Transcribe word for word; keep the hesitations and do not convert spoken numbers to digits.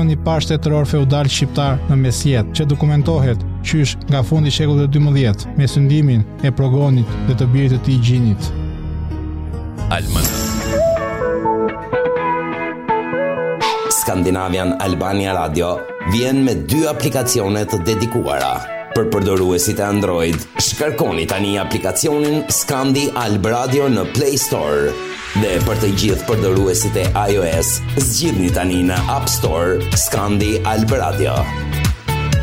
në një parë shtetëror feudal shqiptar në mesjet, që dokumentohet qysh nga fundi i shekullit të dymbëdhjetë me sundimin e Progonit dhe të birit të tij Gjinit. Alman. Skandinavian Albania Radio vjen me dy aplikacione të dedikuara. Për përdoruesit e Android, shkarkoni tani aplikacionin Skandi Alb Radio në Play Store. Dhe për të gjithë përdoruesit e iOS, zgjidhni tani në App Store Skandi Alb Radio.